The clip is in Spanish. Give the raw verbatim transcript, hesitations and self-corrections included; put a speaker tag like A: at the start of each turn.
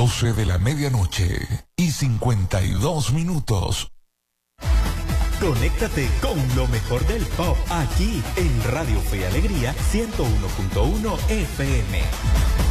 A: doce de la medianoche y cincuenta y dos minutos.
B: Conéctate con lo mejor del pop aquí en Radio Fe y Alegría ciento uno punto uno F M.